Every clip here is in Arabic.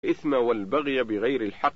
الإثم والبغي بغير الحق،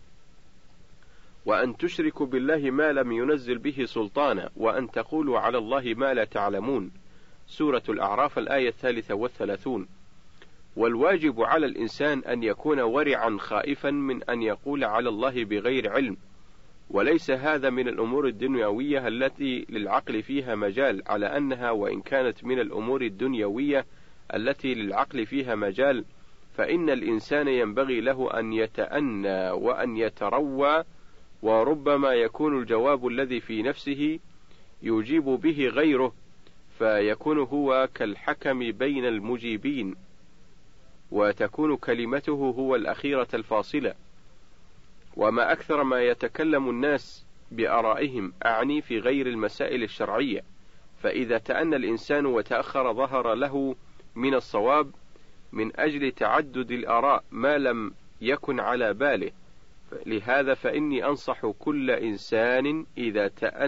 وأن تشركوا بالله ما لم ينزل به سلطانا، وأن تقولوا على الله ما لا تعلمون. سورة الأعراف الآية 33. والواجب على الإنسان أن يكون ورعا خائفا من أن يقول على الله بغير علم، وليس هذا من الأمور الدنيوية التي للعقل فيها مجال، على أنها وإن كانت من الأمور الدنيوية التي للعقل فيها مجال، فإن الإنسان ينبغي له أن يتأنى وأن يتروى، وربما يكون الجواب الذي في نفسه يجيب به غيره، فيكون هو كالحكم بين المجيبين، وتكون كلمته هو الأخيرة الفاصلة. وما أكثر ما يتكلم الناس بآرائهم، أعني في غير المسائل الشرعية، فإذا تأنى الإنسان وتأخر ظهر له من الصواب من أجل تعدد الآراء ما لم يكن على باله. لهذا فإني أنصح كل إنسان إذا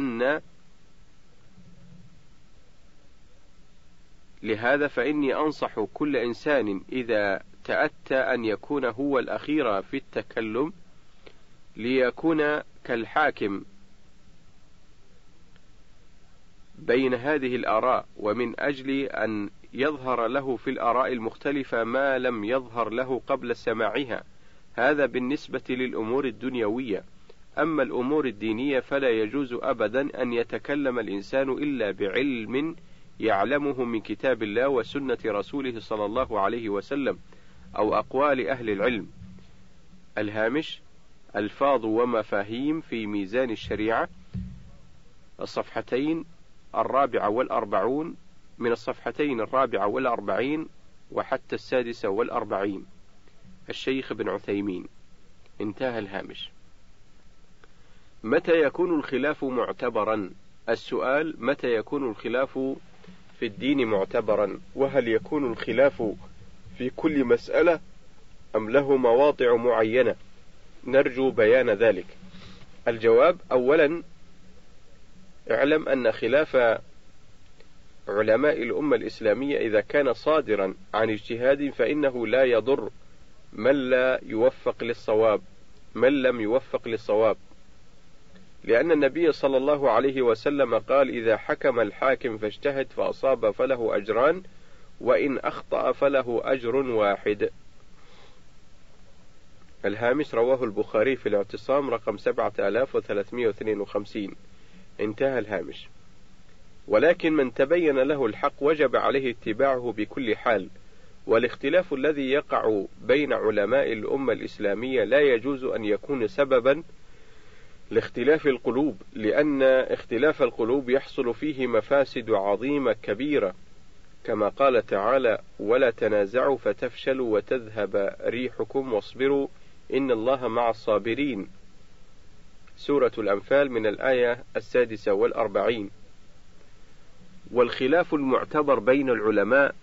تأتى أن يكون هو الأخير في التكلم، ليكون كالحاكم بين هذه الآراء، ومن أجل أن يظهر له في الآراء المختلفة ما لم يظهر له قبل سماعها. هذا بالنسبة للأمور الدنيوية. أما الأمور الدينية فلا يجوز أبدا أن يتكلم الإنسان إلا بعلم يعلمه من كتاب الله وسنة رسوله صلى الله عليه وسلم، أو أقوال أهل العلم. الهامش: ألفاظ ومفاهيم في ميزان الشريعة، الصفحتين 44 من الصفحتين 44 وحتى 46. الشيخ بن عثيمين. انتهى الهامش. متى يكون الخلاف معتبرا؟ السؤال: متى يكون الخلاف في الدين معتبرا؟ وهل يكون الخلاف في كل مسألة أم له مواضع معينة؟ نرجو بيان ذلك. الجواب: أولا، اعلم أن خلاف علماء الأمة الإسلامية إذا كان صادرا عن اجتهاد فإنه لا يضر من لم يوفق للصواب، لأن النبي صلى الله عليه وسلم قال: إذا حكم الحاكم فاجتهد فأصاب فله أجران، وإن أخطأ فله أجر واحد. الهامش: رواه البخاري في الاعتصام رقم 7352. انتهى الهامش. ولكن من تبين له الحق وجب عليه اتباعه بكل حال، والاختلاف الذي يقع بين علماء الأمة الإسلامية لا يجوز أن يكون سببا لاختلاف القلوب، لأن اختلاف القلوب يحصل فيه مفاسد عظيمة كبيرة، كما قال تعالى: ولا تنازعوا فتفشلوا وتذهب ريحكم واصبروا إن الله مع الصابرين. سورة الأنفال من الآية 46. والخلاف المعتبر بين العلماء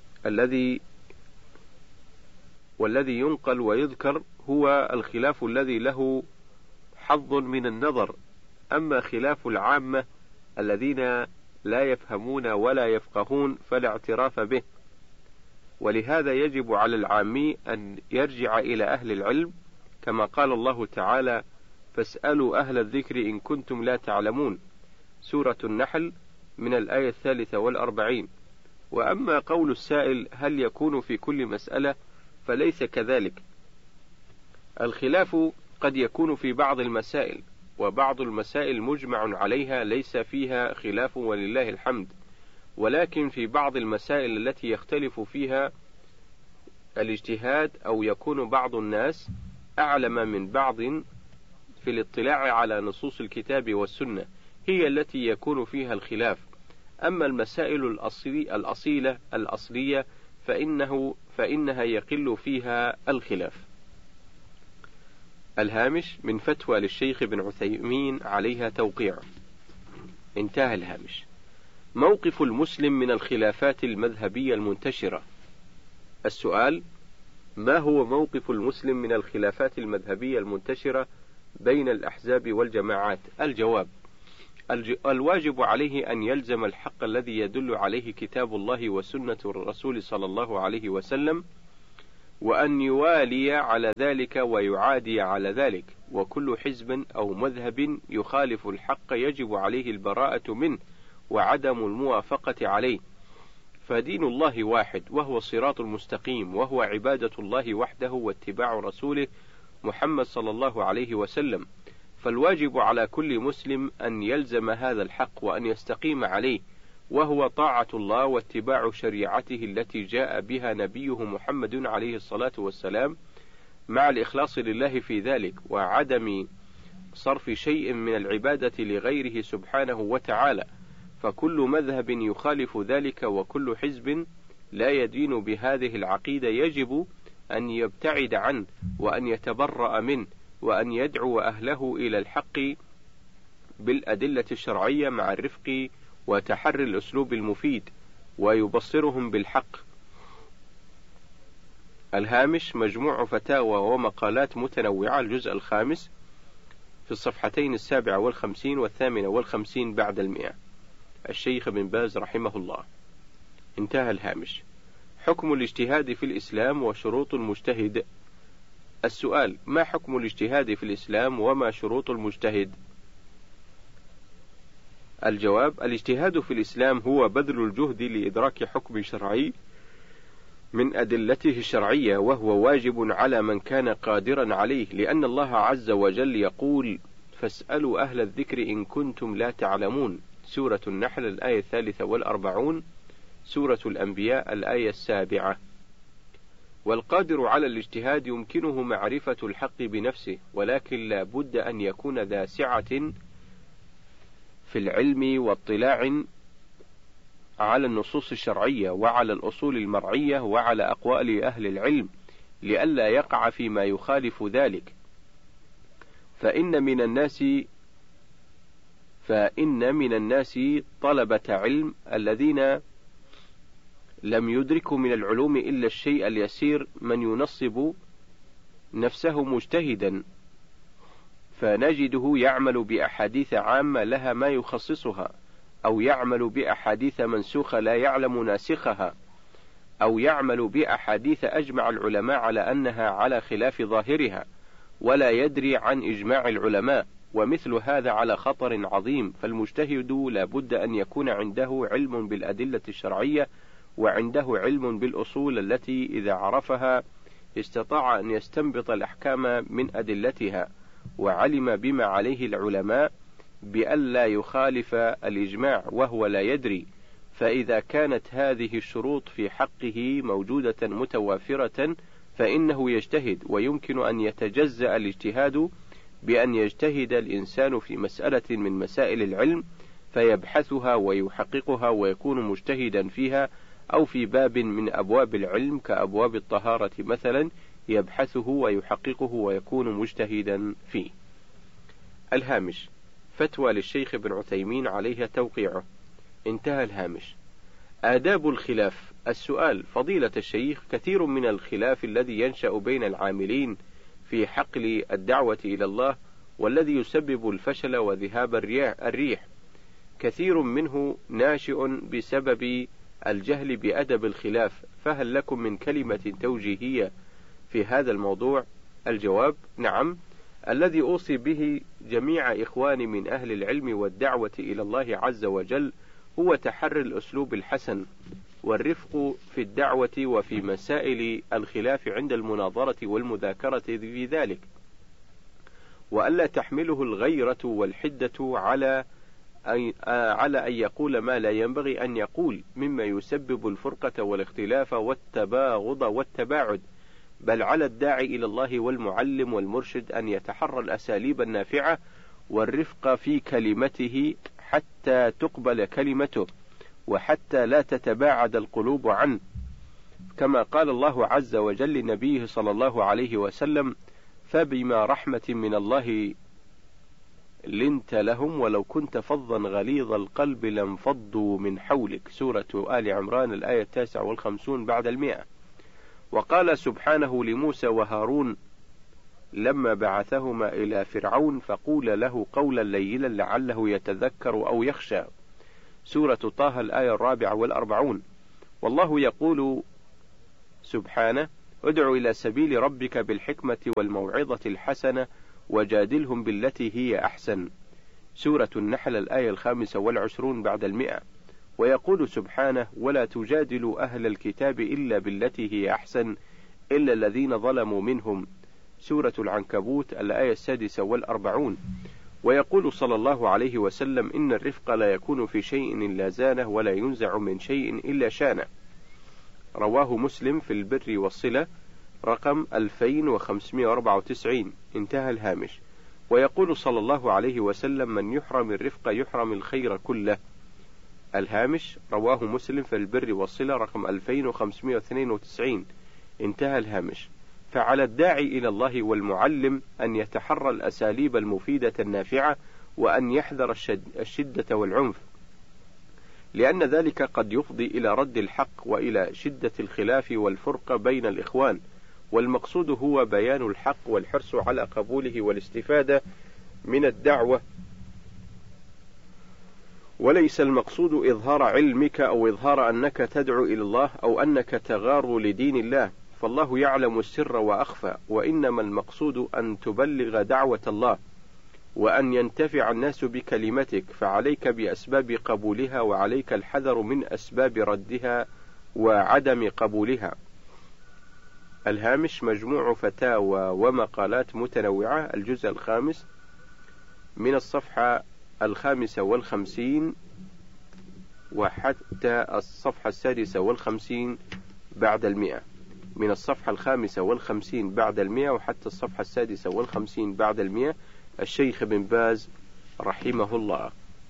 والذي ينقل ويذكر هو الخلاف الذي له حظ من النظر. أما خلاف العامة الذين لا يفهمون ولا يفقهون فلا اعتراف به، ولهذا يجب على العامي أن يرجع إلى أهل العلم، كما قال الله تعالى: فاسألوا أهل الذكر إن كنتم لا تعلمون. سورة النحل من الآية 43. وأما قول السائل: هل يكون في كل مسألة؟ فليس كذلك. الخلاف قد يكون في بعض المسائل، وبعض المسائل مجمع عليها ليس فيها خلاف ولله الحمد، ولكن في بعض المسائل التي يختلف فيها الاجتهاد، أو يكون بعض الناس أعلم من بعض في الاطلاع على نصوص الكتاب والسنة، هي التي يكون فيها الخلاف. أما المسائل الأصلية فإنها يقل فيها الخلاف. الهامش: من فتوى للشيخ بن عثيمين عليها توقيع. انتهى الهامش. موقف المسلم من الخلافات المذهبية المنتشرة. السؤال: ما هو موقف المسلم من الخلافات المذهبية المنتشرة بين الأحزاب والجماعات؟ الجواب: الواجب عليه أن يلزم الحق الذي يدل عليه كتاب الله وسنة الرسول صلى الله عليه وسلم، وأن يوالي على ذلك ويعادي على ذلك، وكل حزب أو مذهب يخالف الحق يجب عليه البراءة منه وعدم الموافقة عليه، فدين الله واحد وهو الصراط المستقيم، وهو عبادة الله وحده واتباع رسوله محمد صلى الله عليه وسلم. فالواجب على كل مسلم أن يلزم هذا الحق وأن يستقيم عليه، وهو طاعة الله واتباع شريعته التي جاء بها نبيه محمد عليه الصلاة والسلام، مع الإخلاص لله في ذلك، وعدم صرف شيء من العبادة لغيره سبحانه وتعالى. فكل مذهب يخالف ذلك وكل حزب لا يدين بهذه العقيدة يجب أن يبتعد عنه وأن يتبرأ منه، وأن يدعو أهله إلى الحق بالأدلة الشرعية مع الرفق وتحري الأسلوب المفيد، ويبصرهم بالحق. الهامش: مجموع فتاوى ومقالات متنوعة، الجزء الخامس، في الصفحتين 57 و58 بعد 100، الشيخ بن باز رحمه الله. انتهى الهامش. حكم الاجتهاد في الإسلام وشروط المجتهد. السؤال: ما حكم الاجتهاد في الإسلام وما شروط المجتهد؟ الجواب: الاجتهاد في الإسلام هو بذل الجهد لإدراك حكم شرعي من أدلته الشرعية، وهو واجب على من كان قادرا عليه، لأن الله عز وجل يقول: فاسألوا أهل الذكر إن كنتم لا تعلمون، سورة النحل الآية 43، سورة الأنبياء الآية 7. والقادر على الاجتهاد يمكنه معرفة الحق بنفسه، ولكن لا بد أن يكون ذا سعة في العلم واطلاع على النصوص الشرعية وعلى الأصول المرعية وعلى أقوال أهل العلم، لئلا يقع فيما يخالف ذلك. فإن من الناس طلبة علم الذين لم يدركوا من العلوم إلا الشيء اليسير، من ينصب نفسه مجتهدا فنجده يعمل بأحاديث عامة لها ما يخصصها، أو يعمل بأحاديث منسوخة لا يعلم ناسخها، أو يعمل بأحاديث أجمع العلماء على أنها على خلاف ظاهرها ولا يدري عن إجماع العلماء، ومثل هذا على خطر عظيم. فالمجتهد لا بد أن يكون عنده علم بالأدلة الشرعية، وعنده علم بالأصول التي إذا عرفها استطاع أن يستنبط الأحكام من أدلتها، وعلم بما عليه العلماء بألا يخالف الإجماع وهو لا يدري. فإذا كانت هذه الشروط في حقه موجودة متوافرة فإنه يجتهد، ويمكن أن يتجزأ الاجتهاد بأن يجتهد الإنسان في مسألة من مسائل العلم فيبحثها ويحققها ويكون مجتهدا فيها، أو في باب من أبواب العلم كأبواب الطهارة مثلا يبحثه ويحققه ويكون مجتهدا فيه. الهامش: فتوى للشيخ ابن عثيمين عليها توقيعه. انتهى الهامش. آداب الخلاف. السؤال: فضيلة الشيخ، كثير من الخلاف الذي ينشأ بين العاملين في حقل الدعوة إلى الله والذي يسبب الفشل وذهاب الريح كثير منه ناشئ بسبب الجهل بأدب الخلاف، فهل لكم من كلمة توجيهية في هذا الموضوع؟ الجواب: نعم. الذي أوصي به جميع إخواني من أهل العلم والدعوة إلى الله عز وجل هو تحري الأسلوب الحسن والرفق في الدعوة وفي مسائل الخلاف عند المناظرة والمذاكرة في ذلك، وألا تحمله الغيرة والحدة على أن يقول ما لا ينبغي أن يقول، مما يسبب الفرقة والاختلاف والتباغض والتباعد، بل على الداعي إلى الله والمعلم والمرشد أن يتحرى الأساليب النافعة والرفق في كلمته حتى تقبل كلمته، وحتى لا تتباعد القلوب عنه، كما قال الله عز وجل لنبيه صلى الله عليه وسلم: فبما رحمة من الله لنت لهم ولو كنت فظا غليظ القلب لانفضوا من حولك، سورة آل عمران الآية 59 بعد 100. وقال سبحانه لموسى وهارون لما بعثهما إلى فرعون: فقول له قولا لينا لعله يتذكر أو يخشى، سورة طه الآية 44. والله يقول سبحانه: ادع إلى سبيل ربك بالحكمة والموعظة الحسنة وجادلهم بالتي هي أحسن. سورة النحل الآية 25 بعد 100. ويقول سبحانه: ولا تجادلوا أهل الكتاب إلا بالتي هي أحسن إلا الذين ظلموا منهم. سورة العنكبوت الآية 46. ويقول صلى الله عليه وسلم: إن الرفق لا يكون في شيء إلا زانه ولا ينزع من شيء إلا شانه. رواه مسلم في البر والصلة رقم 2594. انتهى الهامش. ويقول صلى الله عليه وسلم: من يحرم الرفق يحرم الخير كله. الهامش. رواه مسلم في البر والصلة رقم 2592. انتهى الهامش. فعلى الداعي إلى الله والمعلم أن يتحرى الأساليب المفيدة النافعة، وأن يحذر الشدة والعنف، لأن ذلك قد يفضي إلى رد الحق وإلى شدة الخلاف والفرقة بين الإخوان، والمقصود هو بيان الحق والحرص على قبوله والاستفادة من الدعوة، وليس المقصود إظهار علمك أو إظهار أنك تدعو إلى الله أو أنك تغار لدين الله، فالله يعلم السر وأخفى، وإنما المقصود أن تبلغ دعوة الله وأن ينتفع الناس بكلمتك، فعليك بأسباب قبولها وعليك الحذر من أسباب ردها وعدم قبولها. الهامش. مجموع فتاوى ومقالات متنوعة، الجزء 5 من الصفحة 55 وحتى الصفحة 56 بعد 100. من الصفحة 55 بعد 100 وحتى الصفحة 56 بعد 100. الشيخ بن باز رحمه الله.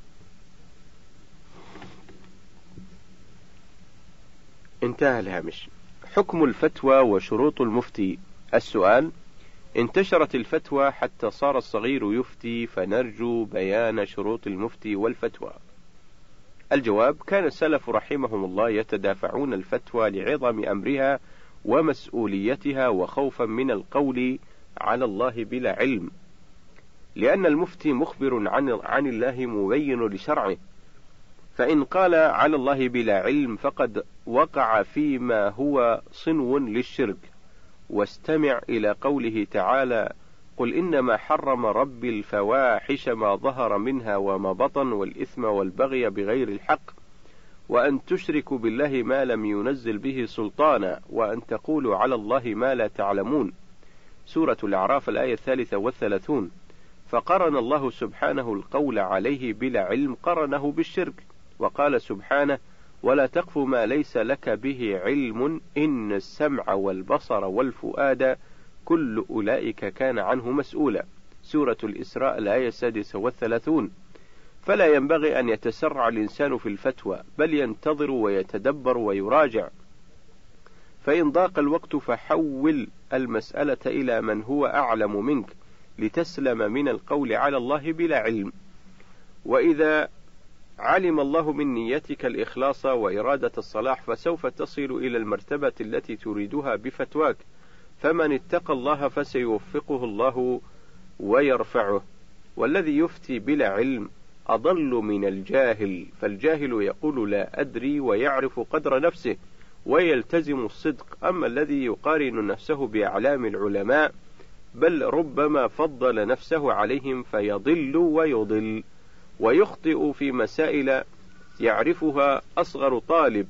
انتهى الهامش. حكم الفتوى وشروط المفتي. السؤال: انتشرت الفتوى حتى صار الصغير يفتي، فنرجو بيان شروط المفتي والفتوى. الجواب: كان السلف رحمهم الله يتدافعون الفتوى لعظم أمرها ومسؤوليتها وخوفا من القول على الله بلا علم، لأن المفتي مخبر عن الله مبين لشرعه، فإن قال على الله بلا علم فقد وقع فيما هو صنو للشرك. واستمع إلى قوله تعالى: قل إنما حرم ربي الفواحش ما ظهر منها وما بطن والإثم والبغي بغير الحق وأن تشركوا بالله ما لم ينزل به سلطانا وأن تقولوا على الله ما لا تعلمون. سورة الأعراف الآية 33. فقرن الله سبحانه القول عليه بلا علم قرنه بالشرك، وقال سبحانه: ولا تقف ما ليس لك به علم إن السمع والبصر والفؤاد كل أولئك كان عنه مسؤولا. سورة الإسراء الآية 36. فلا ينبغي أن يتسرع الإنسان في الفتوى، بل ينتظر ويتدبر ويراجع، فإن ضاق الوقت فحول المسألة إلى من هو أعلم منك لتسلم من القول على الله بلا علم. وإذا علم الله من نيتك الإخلاص وإرادة الصلاح فسوف تصل إلى المرتبة التي تريدها بفتواك، فمن اتقى الله فسيوفقه الله ويرفعه. والذي يفتي بلا علم أضل من الجاهل، فالجاهل يقول لا أدري ويعرف قدر نفسه ويلتزم الصدق، أما الذي يقارن نفسه بأعلام العلماء بل ربما فضل نفسه عليهم فيضل ويضل ويخطئ في مسائل يعرفها أصغر طالب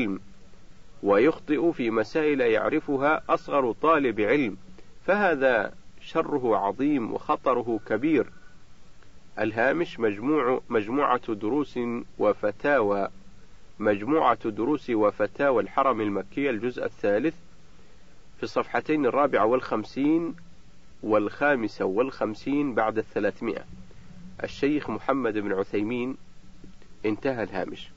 علم فهذا شره عظيم وخطره كبير. الهامش. مجموعة دروس وفتاوى الحرم المكي الجزء 3 في الصفحتين 54 و55 بعد 300. الشيخ محمد بن عثيمين. انتهى الهامش.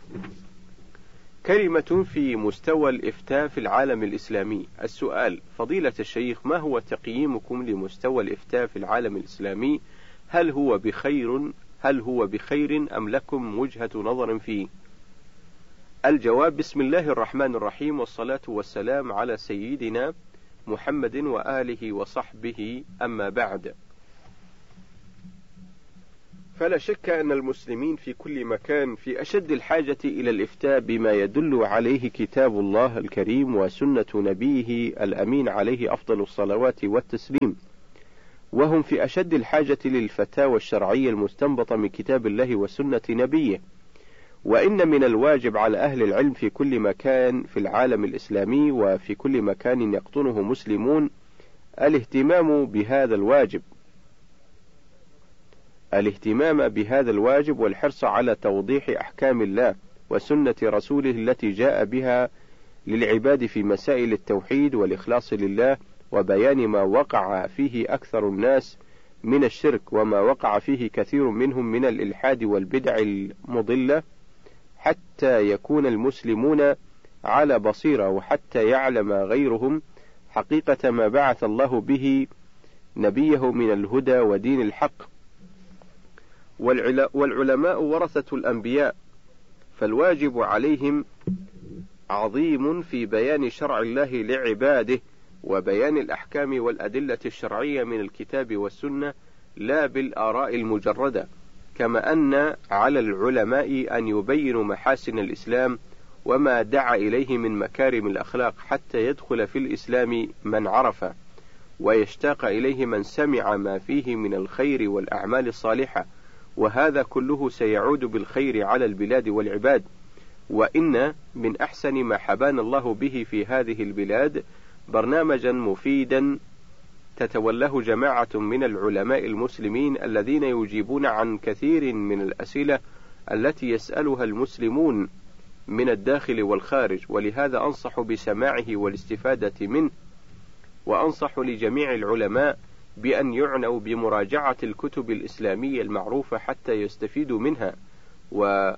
كلمة في مستوى الإفتاء في العالم الإسلامي. السؤال: فضيلة الشيخ، ما هو تقييمكم لمستوى الإفتاء في العالم الإسلامي؟ هل هو بخير أم لكم وجهة نظر فيه؟ الجواب: بسم الله الرحمن الرحيم، والصلاة والسلام على سيدنا محمد وآله وصحبه، أما بعد. فلا شك أن المسلمين في كل مكان في أشد الحاجة إلى الإفتاء بما يدل عليه كتاب الله الكريم وسنة نبيه الأمين عليه أفضل الصلوات والتسليم، وهم في أشد الحاجة للفتاوى الشرعية المستنبطة من كتاب الله وسنة نبيه. وإن من الواجب على أهل العلم في كل مكان في العالم الإسلامي وفي كل مكان يقطنه مسلمون الاهتمام بهذا الواجب والحرص على توضيح أحكام الله وسنة رسوله التي جاء بها للعباد في مسائل التوحيد والإخلاص لله، وبيان ما وقع فيه أكثر الناس من الشرك وما وقع فيه كثير منهم من الإلحاد والبدع المضلة، حتى يكون المسلمون على بصيرة وحتى يعلم غيرهم حقيقة ما بعث الله به نبيه من الهدى ودين الحق. والعلماء ورثة الأنبياء، فالواجب عليهم عظيم في بيان شرع الله لعباده وبيان الأحكام والأدلة الشرعية من الكتاب والسنة لا بالآراء المجردة، كما أن على العلماء أن يبينوا محاسن الإسلام وما دعا إليه من مكارم الأخلاق حتى يدخل في الإسلام من عرف ويشتاق إليه من سمع ما فيه من الخير والأعمال الصالحة، وهذا كله سيعود بالخير على البلاد والعباد. وإن من أحسن ما حبانا الله به في هذه البلاد برنامجا مفيدا تتولاه جماعة من العلماء المسلمين الذين يجيبون عن كثير من الأسئلة التي يسألها المسلمون من الداخل والخارج، ولهذا أنصح بسماعه والاستفادة منه، وأنصح لجميع العلماء بأن يعنوا بمراجعة الكتب الإسلامية المعروفة حتى يستفيدوا منها، وكتب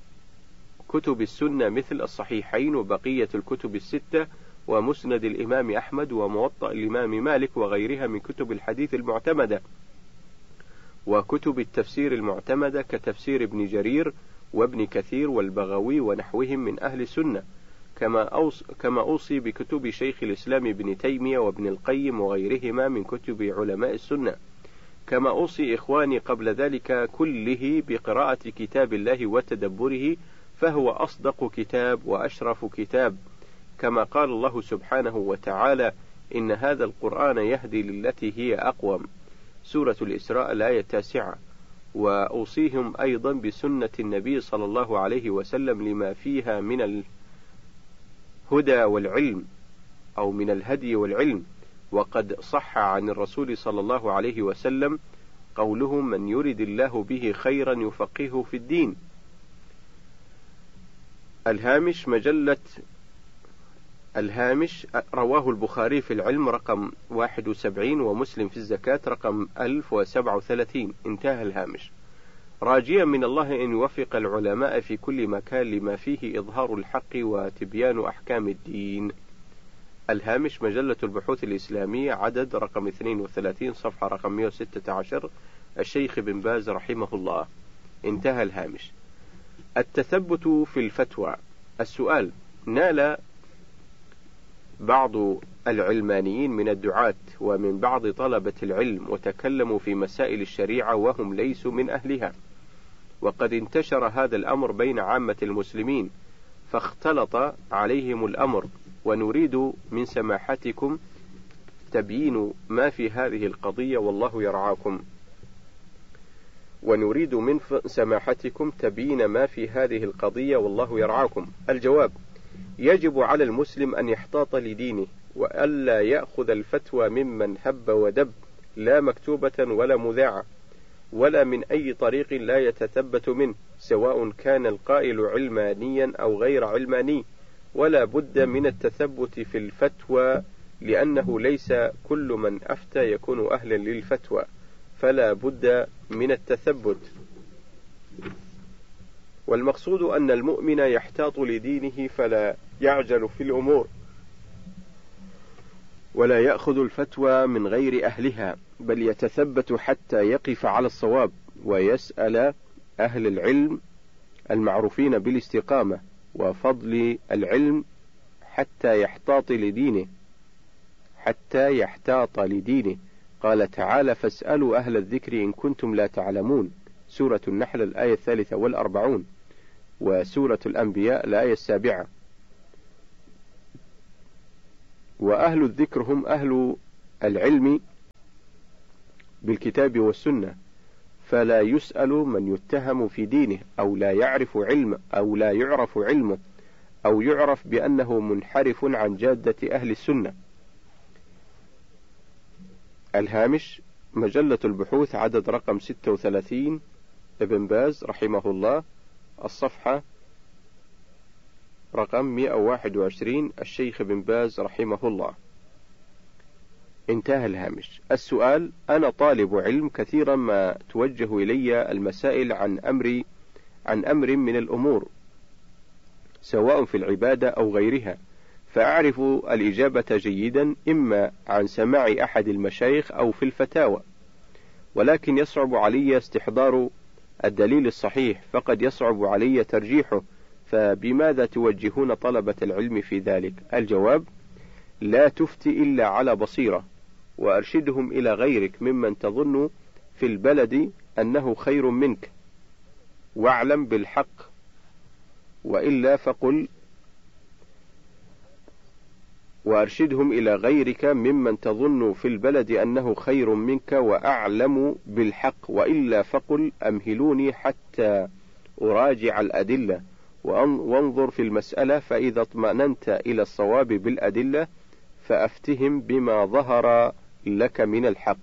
السنة مثل الصحيحين وبقية الكتب الستة ومسند الإمام أحمد وموطأ الإمام مالك وغيرها من كتب الحديث المعتمدة، وكتب التفسير المعتمدة كتفسير ابن جرير وابن كثير والبغوي ونحوهم من أهل السنة، كما أوصي بكتب شيخ الإسلام ابن تيمية وابن القيم وغيرهما من كتب علماء السنة، كما أوصي إخواني قبل ذلك كله بقراءة كتاب الله وتدبره، فهو أصدق كتاب وأشرف كتاب، كما قال الله سبحانه وتعالى: إن هذا القرآن يهدي للتي هي أقوم، سورة الإسراء الآية 9. وأوصيهم أيضا بسنة النبي صلى الله عليه وسلم لما فيها من الهدى والعلم أو من الهدي والعلم، وقد صح عن الرسول صلى الله عليه وسلم قوله: من يرد الله به خيرا يفقهه في الدين. الهامش رواه البخاري في العلم رقم 71 ومسلم في الزكاة رقم 1037. انتهى الهامش، راجيا من الله أن يوفق العلماء في كل مكان لما فيه إظهار الحق وتبيان أحكام الدين. الهامش مجلة البحوث الإسلامية عدد رقم 32 صفحة رقم 116 الشيخ بن باز رحمه الله. انتهى الهامش. التثبت في الفتوى. السؤال: نال بعض العلمانيين من الدعاة ومن بعض طلبة العلم وتكلموا في مسائل الشريعة وهم ليسوا من أهلها، وقد انتشر هذا الأمر بين عامة المسلمين فاختلط عليهم الأمر، ونريد من سماحتكم تبيين ما في هذه القضية والله يرعاكم. الجواب: يجب على المسلم أن يحتاط لدينه وألا يأخذ الفتوى ممن هب ودب، لا مكتوبة ولا مذاعة ولا من أي طريق لا يتثبت منه، سواء كان القائل علمانيا أو غير علماني، ولا بد من التثبت في الفتوى، لأنه ليس كل من أفتى يكون أهلا للفتوى، فلا بد من التثبت. والمقصود أن المؤمن يحتاط لدينه فلا يعجل في الأمور ولا يأخذ الفتوى من غير أهلها، بل يتثبت حتى يقف على الصواب ويسأل أهل العلم المعروفين بالاستقامة وفضل العلم حتى يحتاط لدينه. قال تعالى: فاسألوا أهل الذكر إن كنتم لا تعلمون. سورة النحل الآية 43، وسورة الأنبياء الآية 7. وأهل الذكر هم أهل العلم بالكتاب والسنة، فلا يسأل من يتهم في دينه أو لا يعرف علمه أو يعرف بأنه منحرف عن جادة أهل السنة. الهامش: مجلة البحوث عدد رقم 36، ابن باز رحمه الله، الصفحة رقم 121، الشيخ ابن باز رحمه الله. انتهى الهامش. السؤال: أنا طالب علم، كثيرا ما توجه إلي المسائل عن أمر من الأمور سواء في العبادة أو غيرها، فأعرف الإجابة جيدا إما عن سماع أحد المشايخ أو في الفتاوى، ولكن يصعب علي استحضار الدليل الصحيح، فقد يصعب علي ترجيحه، فبماذا توجهون طلبة العلم في ذلك؟ الجواب: لا تفتي إلا على بصيرة، وأرشدهم إلى غيرك ممن تظن في البلد أنه خير منك، واعلم بالحق، وإلا فقل وأرشدهم إلى غيرك ممن تظن في البلد أنه خير منك وأعلم بالحق، وإلا فقل أمهلوني حتى أراجع الأدلة وانظر في المسألة، فإذا اطمأننت إلى الصواب بالأدلة فأفتهم بما ظهر لك من الحق.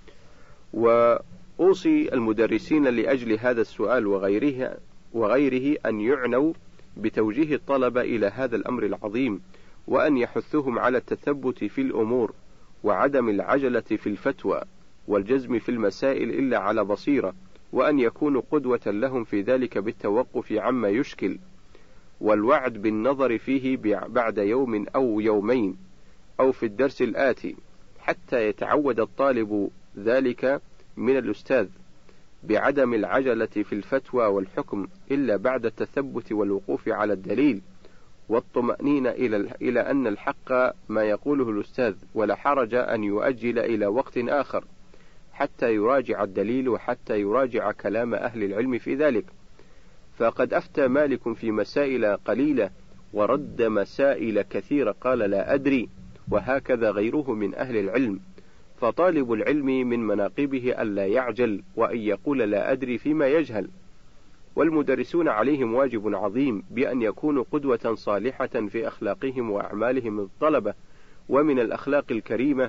وأوصي المدرسين لأجل هذا السؤال وغيره أن يعنوا بتوجيه الطلبة إلى هذا الأمر العظيم، وأن يحثهم على التثبت في الأمور، وعدم العجلة في الفتوى والجزم في المسائل إلا على بصيرة، وأن يكونوا قدوة لهم في ذلك بالتوقف عما يشكل، والوعد بالنظر فيه بعد يوم أو يومين أو في الدرس الآتي، حتى يتعود الطالب ذلك من الأستاذ، بعدم العجلة في الفتوى والحكم إلا بعد التثبت والوقوف على الدليل، والطمأنينة إلى أن الحق ما يقوله الأستاذ، ولا حرج أن يؤجل إلى وقت آخر حتى يراجع الدليل، وحتى يراجع كلام أهل العلم في ذلك. فقد أفتى مالك في مسائل قليلة ورد مسائل كثيرة قال لا أدري، وهكذا غيره من أهل العلم. فطالب العلم من مناقبه ألا يعجل، وأن يقول لا أدري فيما يجهل. والمدرسون عليهم واجب عظيم بأن يكونوا قدوة صالحة في أخلاقهم وأعمالهم الطلبة. ومن الأخلاق الكريمة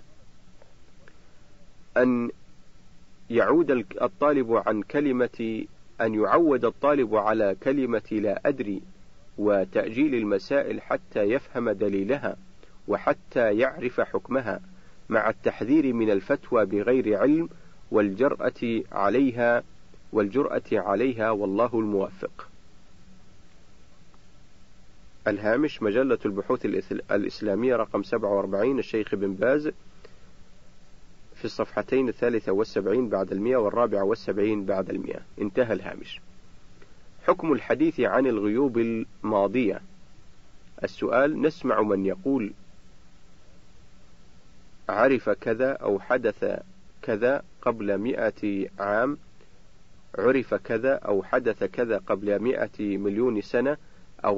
أن يعود الطالب على كلمة لا أدري، وتأجيل المسائل حتى يفهم دليلها وحتى يعرف حكمها، مع التحذير من الفتوى بغير علم والجرأة عليها، والله الموفق. الهامش: مجلة البحوث الإسلامية رقم 47، الشيخ بن باز، في الصفحتين 73 بعد 100 و74 بعد 100. انتهى الهامش. حكم الحديث عن الغيوب الماضية. السؤال: نسمع من يقول عرف كذا أو حدث كذا قبل 100 عام، عرف كذا أو حدث كذا قبل 100 مليون سنة أو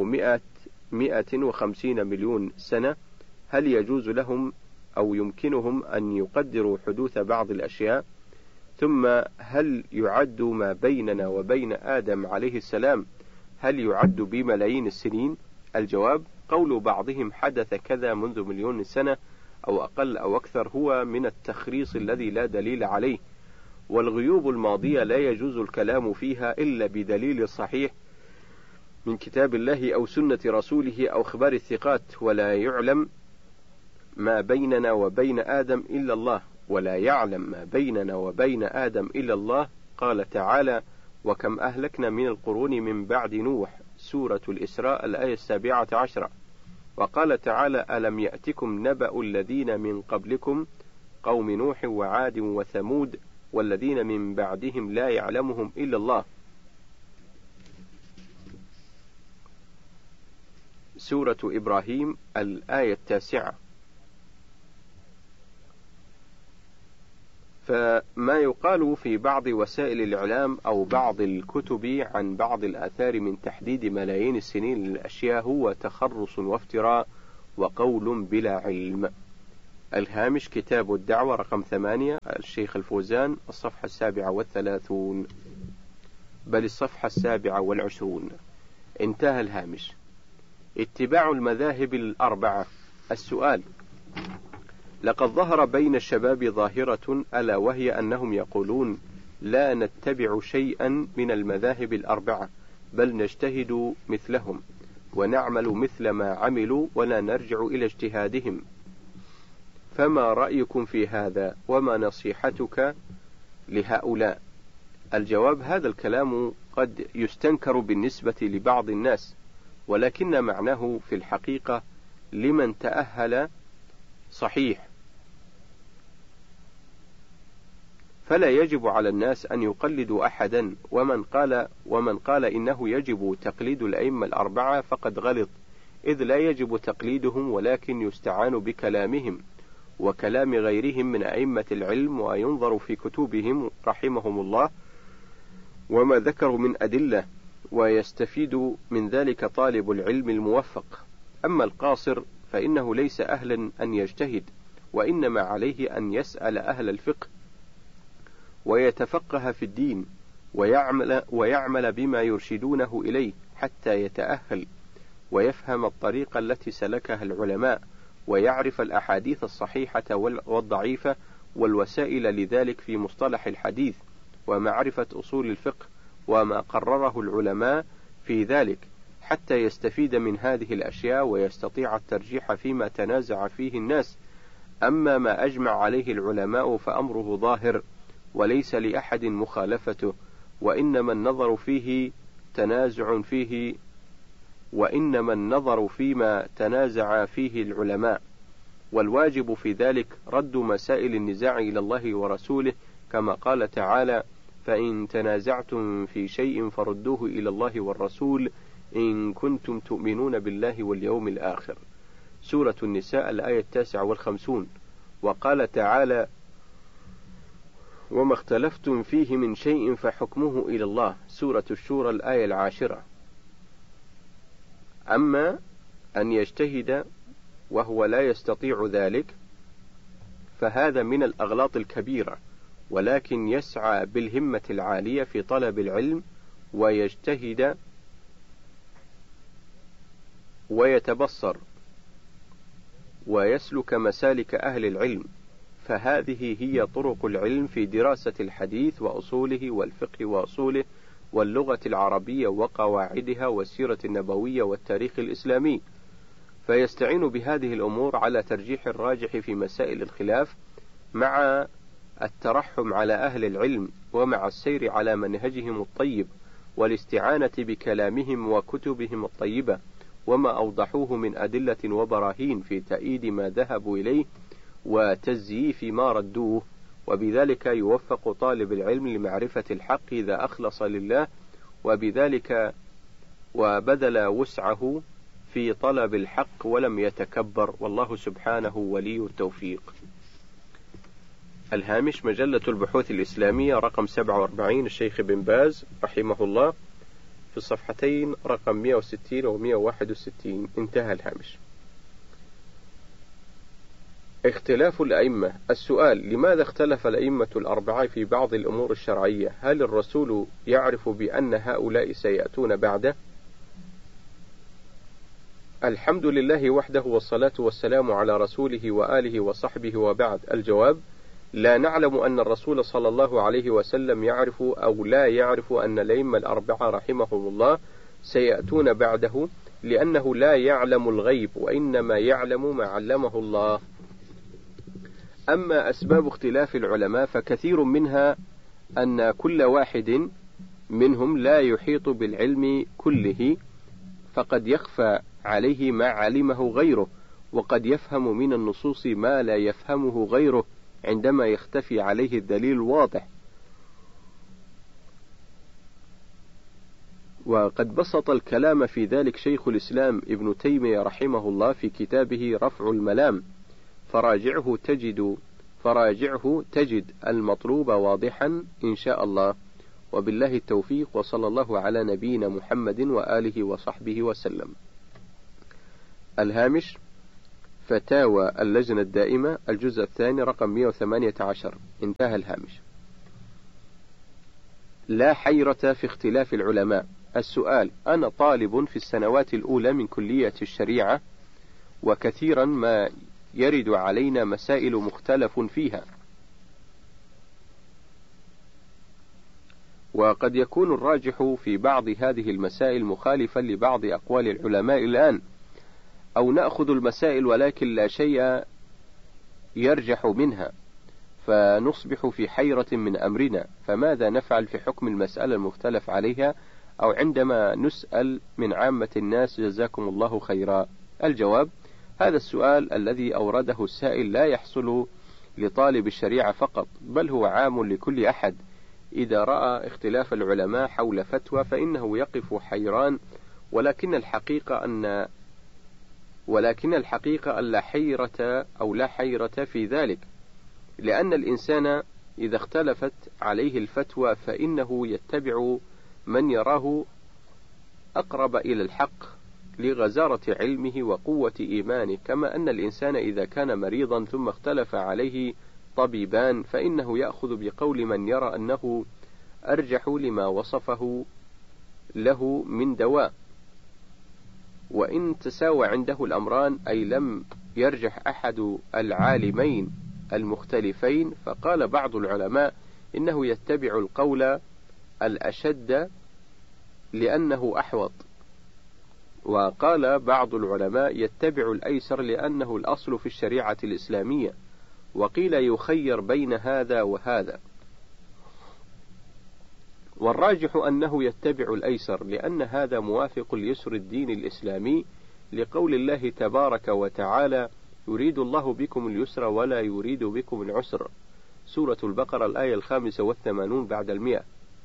150 مليون سنة، هل يجوز لهم أو يمكنهم أن يقدروا حدوث بعض الأشياء؟ ثم هل يعد ما بيننا وبين آدم عليه السلام هل يعد بملايين السنين؟ الجواب: قول بعضهم حدث كذا منذ مليون سنة أو أقل أو أكثر هو من التخريص الذي لا دليل عليه، والغيوب الماضية لا يجوز الكلام فيها إلا بدليل صحيح من كتاب الله أو سنة رسوله أو أخبار الثقات، ولا يعلم ما بيننا وبين آدم إلا الله، ولا يعلم ما بيننا وبين آدم إلا الله. قال تعالى: وكم أهلكنا من القرون من بعد نوح، سورة الإسراء الآية 17. وقال تعالى: ألم يأتكم نبأ الذين من قبلكم قوم نوح وعاد وثمود والذين من بعدهم لا يعلمهم إلا الله، سورة فما يقال في بعض وسائل الإعلام أو بعض الكتب عن بعض الآثار من تحديد ملايين السنين للأشياء هو تخرص وافتراء وقول بلا علم. الهامش كتاب الدعوة رقم 8 الشيخ الفوزان الصفحة 37 بل الصفحة 27. انتهى الهامش. اتباع المذاهب الأربعة. السؤال: لقد ظهر بين الشباب ظاهرة ألا وهي أنهم يقولون لا نتبع شيئا من المذاهب الأربعة بل نجتهد مثلهم ونعمل مثل ما عملوا ولا نرجع إلى اجتهادهم، فما رأيكم في هذا وما نصيحتك لهؤلاء؟ الجواب: هذا الكلام قد يستنكر بالنسبة لبعض الناس، ولكن معناه في الحقيقة لمن تأهل صحيح، فلا يجب على الناس أن يقلدوا أحدا، ومن قال إنه يجب تقليد الأئمة الأربعة فقد غلط، إذ لا يجب تقليدهم ولكن يستعان بكلامهم وكلام غيرهم من أئمة العلم، وينظر في كتبهم رحمهم الله وما ذكروا من أدلة، ويستفيد من ذلك طالب العلم الموفق. أما القاصر فإنه ليس أهلا أن يجتهد، وإنما عليه أن يسأل أهل الفقه ويتفقه في الدين ويعمل بما يرشدونه إليه حتى يتأهل ويفهم الطريقة التي سلكها العلماء، ويعرف الأحاديث الصحيحة والضعيفة والوسائل لذلك في مصطلح الحديث، ومعرفة أصول الفقه وما قرره العلماء في ذلك، حتى يستفيد من هذه الأشياء ويستطيع الترجيح فيما تنازع فيه الناس. أما ما أجمع عليه العلماء فأمره ظاهر وليس لأحد مخالفته، وإنما النظر فيما تنازع فيه العلماء، والواجب في ذلك رد مسائل النزاع إلى الله ورسوله، كما قال تعالى: فإن تنازعتم في شيء فردوه إلى الله والرسول إن كنتم تؤمنون بالله واليوم الآخر. سورة النساء الآية 59. وقال تعالى: وما اختلفتم فيه من شيء فحكمه إلى الله. سورة الشورى الآية 10. أما أن يجتهد وهو لا يستطيع ذلك فهذا من الأغلاط الكبيرة، ولكن يسعى بالهمة العالية في طلب العلم ويجتهد ويتبصر ويسلك مسالك أهل العلم، فهذه هي طرق العلم في دراسة الحديث وأصوله والفقه وأصوله واللغة العربية وقواعدها والسيرة النبوية والتاريخ الإسلامي، فيستعين بهذه الأمور على ترجيح الراجح في مسائل الخلاف، مع الترحم على أهل العلم ومع السير على منهجهم الطيب والاستعانة بكلامهم وكتبهم الطيبة وما أوضحوه من أدلة وبراهين في تأييد ما ذهبوا إليه وتزييف ما ردوه، وبذلك يوفق طالب العلم لمعرفة الحق إذا أخلص لله وبذلك وبذل وسعه في طلب الحق ولم يتكبر، والله سبحانه ولي التوفيق. الهامش مجلة البحوث الإسلامية رقم 47 الشيخ بن باز رحمه الله في الصفحتين رقم 160 و 161. انتهى الهامش. اختلاف الأئمة. السؤال: لماذا اختلف الأئمة الأربعة في بعض الأمور الشرعية؟ هل الرسول يعرف بأن هؤلاء سيأتون بعده؟ الحمد لله وحده والصلاة والسلام على رسوله وآله وصحبه وبعد. الجواب: لا نعلم أن الرسول صلى الله عليه وسلم يعرف أو لا يعرف أن الأئمة الأربعة رحمهم الله سيأتون بعده، لأنه لا يعلم الغيب، وإنما يعلم ما علمه الله. أما أسباب اختلاف العلماء فكثير منها أن كل واحد منهم لا يحيط بالعلم كله، فقد يخفى عليه ما علمه غيره، وقد يفهم من النصوص ما لا يفهمه غيره عندما يختفي عليه الدليل الواضح. وقد بسط الكلام في ذلك شيخ الإسلام ابن تيمية رحمه الله في كتابه رفع الملام، فراجعه تجد فراجعه تجد المطلوب واضحا إن شاء الله. وبالله التوفيق، وصلى الله على نبينا محمد وآله وصحبه وسلم. الهامش: فتاوى اللجنة الدائمة، الجزء الثاني، رقم 118. انتهى الهامش. لا حيرة في اختلاف العلماء. السؤال: أنا طالب في السنوات الأولى من كلية الشريعة، وكثيرا ما يرد علينا مسائل مختلف فيها، وقد يكون الراجح في بعض هذه المسائل مخالفا لبعض أقوال العلماء الآن، أو نأخذ المسائل ولكن لا شيء يرجح منها، فنصبح في حيرة من أمرنا، فماذا نفعل في حكم المسألة المختلف عليها، أو عندما نسأل من عامة الناس جزاكم الله خيرا؟ الجواب: هذا السؤال الذي أورده السائل لا يحصل لطالب الشريعة فقط، بل هو عام لكل أحد. إذا رأى اختلاف العلماء حول فتوى فإنه يقف حيران، ولكن الحقيقة أن لا حيرة أو لا حيرة في ذلك، لأن الإنسان إذا اختلفت عليه الفتوى فإنه يتبع من يراه أقرب إلى الحق لغزارة علمه وقوة إيمانه، كما أن الإنسان إذا كان مريضا ثم اختلف عليه طبيبان فإنه يأخذ بقول من يرى أنه أرجح لما وصفه له من دواء. وإن تساوى عنده الأمران، أي لم يرجح أحد العالمين المختلفين، فقال بعض العلماء إنه يتبع القول الأشد لأنه أحوط، وقال بعض العلماء يتبع الأيسر لأنه الأصل في الشريعة الإسلامية، وقيل يخير بين هذا وهذا. والراجح أنه يتبع الأيسر، لأن هذا موافق ليسر الدين الإسلامي، لقول الله تبارك وتعالى: يريد الله بكم اليسر ولا يريد بكم العسر، سورة البقرة الآية 85 بعد 100.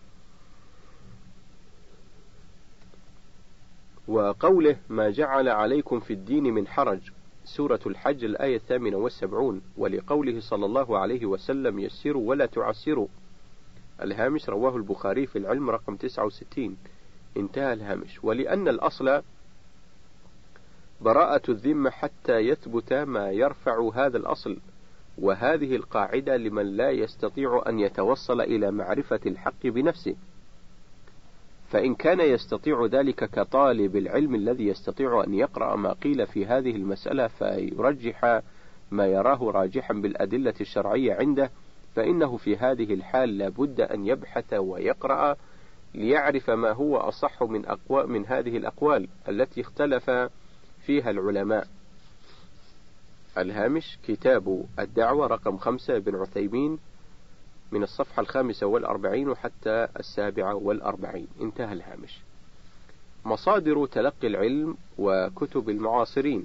وقوله: ما جعل عليكم في الدين من حرج، سورة الحج الآية 78. ولقوله صلى الله عليه وسلم: يسروا ولا تعسروا. الهامش: رواه البخاري في العلم رقم 69. انتهى الهامش. ولأن الأصل براءة الذمة حتى يثبت ما يرفع هذا الأصل، وهذه القاعدة لمن لا يستطيع أن يتوصل إلى معرفة الحق بنفسه، فإن كان يستطيع ذلك كطالب العلم الذي يستطيع أن يقرأ ما قيل في هذه المسألة فيرجح ما يراه راجحا بالأدلة الشرعية عنده، فإنه في هذه الحال لابد أن يبحث ويقرأ ليعرف ما هو أصح من هذه الأقوال التي اختلف فيها العلماء. الهامش: كتاب الدعوة رقم 5 ابن عثيمين، من الصفحة 45 وحتى 47. انتهى الهامش. مصادر تلقي العلم وكتب المعاصرين.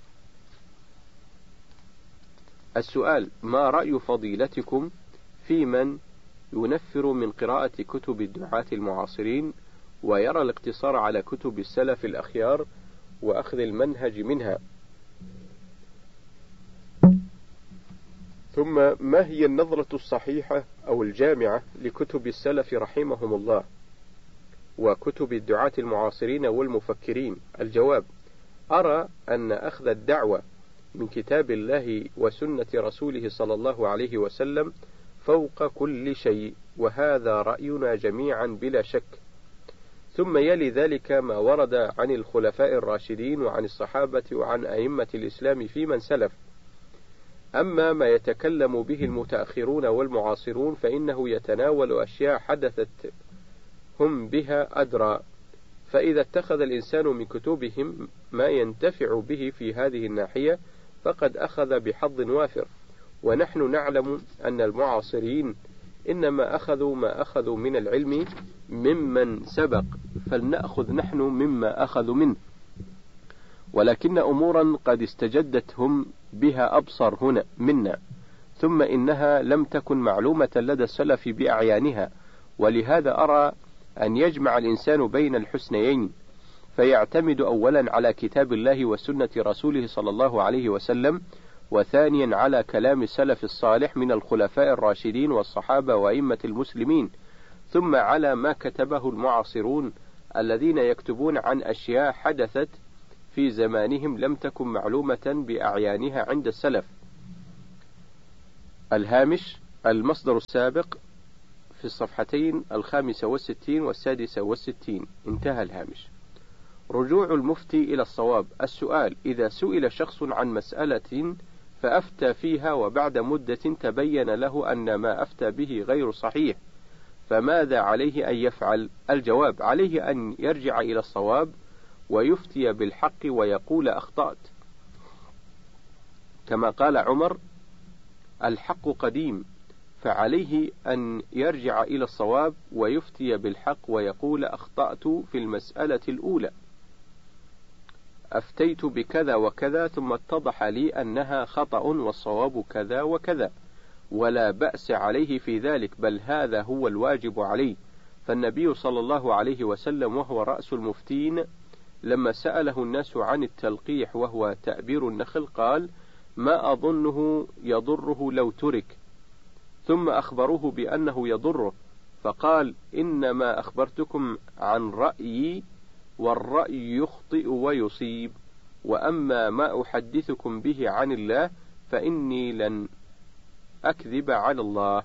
السؤال: ما رأي فضيلتكم في من ينفر من قراءة كتب الدعاة المعاصرين ويرى الاقتصار على كتب السلف الأخيار وأخذ المنهج منها؟ ثم ما هي النظرة الصحيحة أو الجامعة لكتب السلف رحمهم الله وكتب الدعاة المعاصرين والمفكرين؟ الجواب: أرى أن أخذ الدعوة من كتاب الله وسنة رسوله صلى الله عليه وسلم فوق كل شيء، وهذا رأينا جميعا بلا شك. ثم يلي ذلك ما ورد عن الخلفاء الراشدين وعن الصحابة وعن أئمة الإسلام في من سلف. أما ما يتكلم به المتأخرون والمعاصرون فإنه يتناول أشياء حدثت هم بها أدرى، فإذا اتخذ الإنسان من كتبهم ما ينتفع به في هذه الناحية فقد أخذ بحظ وافر. ونحن نعلم أن المعاصرين إنما أخذوا ما أخذوا من العلم ممن سبق، فلنأخذ نحن مما أخذوا منه، ولكن أمورا قد استجدت هم بها أبصر هنا منا، ثم إنها لم تكن معلومة لدى السلف بأعيانها، ولهذا أرى أن يجمع الإنسان بين الحسنيين، فيعتمد أولا على كتاب الله وسنة رسوله صلى الله عليه وسلم، وثانيا على كلام السلف الصالح من الخلفاء الراشدين والصحابة وأئمة المسلمين، ثم على ما كتبه المعاصرون الذين يكتبون عن أشياء حدثت في زمانهم لم تكن معلومة بأعيانها عند السلف. الهامش: المصدر السابق في الصفحتين 65 و66. انتهى الهامش. رجوع المفتي إلى الصواب. السؤال: إذا سئل شخص عن مسألة فأفتى فيها وبعد مدة تبين له أن ما أفتى به غير صحيح، فماذا عليه أن يفعل؟ الجواب: عليه أن يرجع إلى الصواب ويفتي بالحق ويقول أخطأت، كما قال عمر: الحق قديم، فعليه أن يرجع إلى الصواب ويفتي بالحق ويقول أخطأت في المسألة الأولى، أفتيت بكذا وكذا ثم اتضح لي أنها خطأ والصواب كذا وكذا، ولا بأس عليه في ذلك، بل هذا هو الواجب عليه. فالنبي صلى الله عليه وسلم وهو رأس المفتين لما سأله الناس عن التلقيح وهو تأبير النخل قال: ما أظنه يضره لو ترك، ثم أخبروه بأنه يضره، فقال: إنما أخبرتكم عن رأيي، والرأي يخطئ ويصيب، وأما ما أحدثكم به عن الله فإني لن أكذب على الله.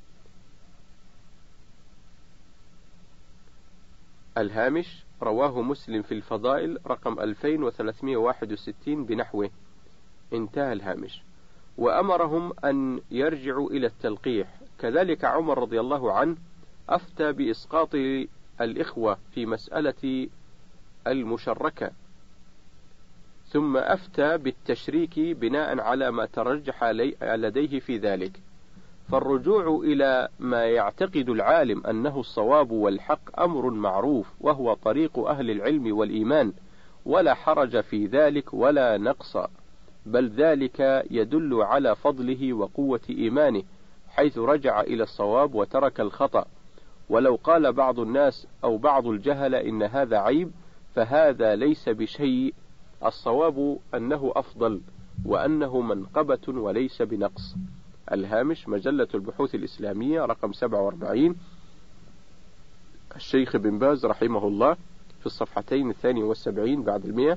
الهامش: رواه مسلم في الفضائل رقم 2361 بنحوه. انتهى الهامش. وأمرهم أن يرجعوا إلى التلقيح. كذلك عمر رضي الله عنه أفتى بإسقاط الإخوة في مسألة المشركة، ثم أفتى بالتشريك بناء على ما ترجح لديه في ذلك. فالرجوع إلى ما يعتقد العالم أنه الصواب والحق أمر معروف، وهو طريق أهل العلم والإيمان، ولا حرج في ذلك ولا نقص، بل ذلك يدل على فضله وقوة إيمانه، حيث رجع إلى الصواب وترك الخطأ. ولو قال بعض الناس أو بعض الجهل إن هذا عيب، فهذا ليس بشيء، الصواب أنه أفضل، وأنه منقبة وليس بنقص. الهامش: مجلة البحوث الإسلامية رقم 47، الشيخ بن باز رحمه الله، في الصفحتين 72 بعد 100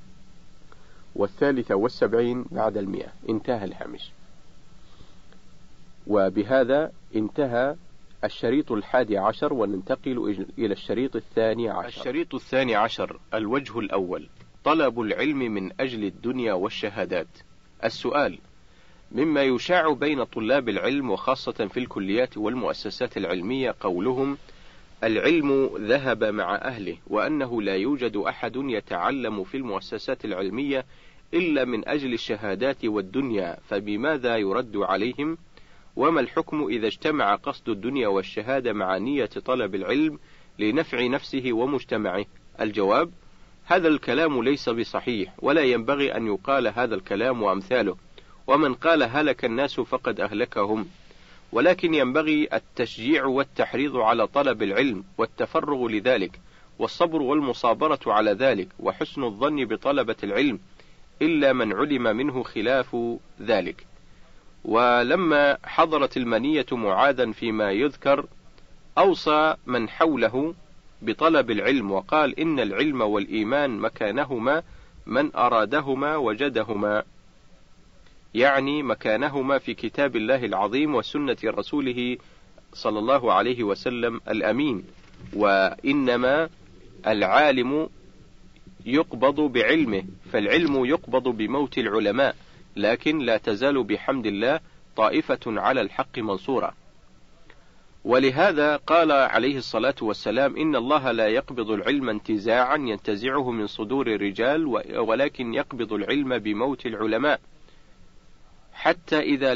و73 بعد 100. انتهى الهامش. وبهذا انتهى الشريط 11، وننتقل إلى الشريط 12. الشريط 12: الوجه الأول: طلب العلم من أجل الدنيا والشهادات. السؤال: مما يشاع بين طلاب العلم وخاصة في الكليات والمؤسسات العلمية قولهم: العلم ذهب مع أهله، وأنه لا يوجد أحد يتعلم في المؤسسات العلمية إلا من أجل الشهادات والدنيا، فبماذا يرد عليهم؟ وما الحكم إذا اجتمع قصد الدنيا والشهادة مع نية طلب العلم لنفع نفسه ومجتمعه؟ الجواب: هذا الكلام ليس بصحيح، ولا ينبغي أن يقال هذا الكلام وأمثاله، ومن قال هلك الناس فقد أهلكهم، ولكن ينبغي التشجيع والتحريض على طلب العلم والتفرغ لذلك، والصبر والمصابرة على ذلك، وحسن الظن بطلبة العلم، إلا من علم منه خلاف ذلك. ولما حضرت المنية معاذا فيما يذكر أوصى من حوله بطلب العلم، وقال: إن العلم والإيمان مكانهما من أرادهما وجدهما، يعني مكانهما في كتاب الله العظيم وسنة رسوله صلى الله عليه وسلم الأمين. وإنما العالم يقبض بعلمه، فالعلم يقبض بموت العلماء، لكن لا تزال بحمد الله طائفة على الحق منصورة. ولهذا قال عليه الصلاة والسلام: إن الله لا يقبض العلم انتزاعا ينتزعه من صدور الرجال، ولكن يقبض العلم بموت العلماء، حتى إذا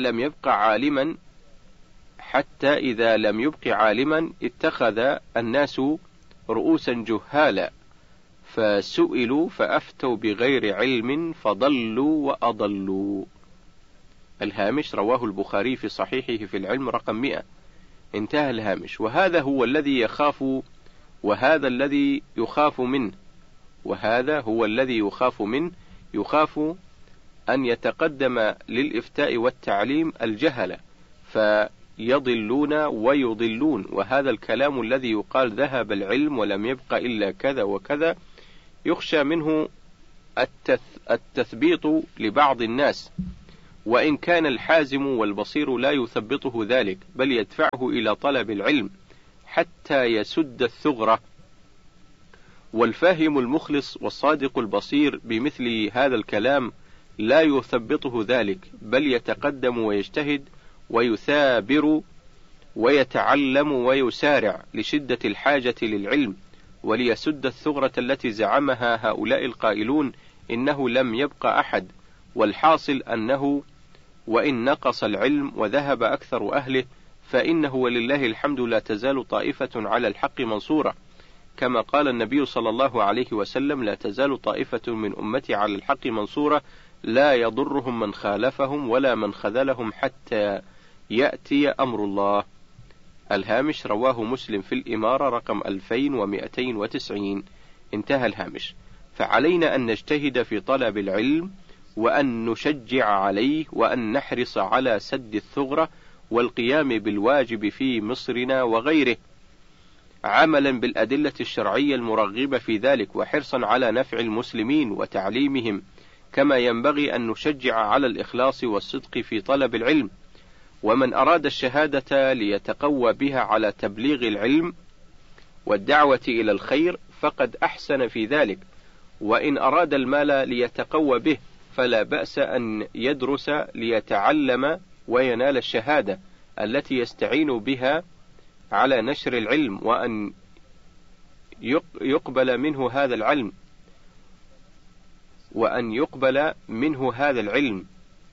لم يبق عالما اتخذ الناس رؤوسا جهالا، فسئلوا فأفتوا بغير علم فضلوا وأضلوا. الهامش: رواه البخاري في صحيحه في العلم رقم 100. انتهى الهامش. وهذا هو الذي يخاف، وهذا الذي يخاف منه، يخاف أن يتقدم للإفتاء والتعليم الجهلة فيضلون ويضلون، وهذا الكلام الذي يقال ذهب العلم ولم يبق إلا كذا وكذا يخشى منه التثبيط لبعض الناس، وإن كان الحازم والبصير لا يثبطه ذلك، بل يدفعه إلى طلب العلم حتى يسد الثغرة. والفاهم المخلص والصادق البصير بمثل هذا الكلام لا يثبطه ذلك، بل يتقدم ويجتهد ويثابر ويتعلم ويسارع لشدة الحاجة للعلم، وليسد الثغرة التي زعمها هؤلاء القائلون إنه لم يبق أحد. والحاصل أنه وإن نقص العلم وذهب أكثر أهله فإنه ولله الحمد لا تزال طائفة على الحق منصورة، كما قال النبي صلى الله عليه وسلم: لا تزال طائفة من أمتي على الحق منصورة لا يضرهم من خالفهم ولا من خذلهم حتى يأتي أمر الله. الهامش: رواه مسلم في الإمارة رقم 2290. انتهى الهامش. فعلينا أن نجتهد في طلب العلم، وأن نشجع عليه، وأن نحرص على سد الثغرة والقيام بالواجب في مصرنا وغيره، عملا بالأدلة الشرعية المرغبة في ذلك، وحرصا على نفع المسلمين وتعليمهم، كما ينبغي أن نشجع على الإخلاص والصدق في طلب العلم. ومن أراد الشهادة ليتقوى بها على تبليغ العلم والدعوة إلى الخير فقد أحسن في ذلك، وإن أراد المال ليتقوى به فلا بأس أن يدرس ليتعلم وينال الشهادة التي يستعين بها على نشر العلم، وأن يقبل منه هذا العلم